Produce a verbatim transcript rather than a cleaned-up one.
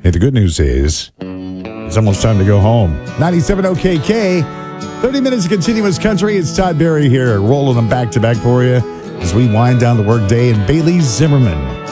Hey, the good news is it's almost time to go home. ninety-seven O K K, thirty minutes of continuous country. It's Todd Barry here, rolling them back to back for you as we wind down the workday. And Bailey Zimmerman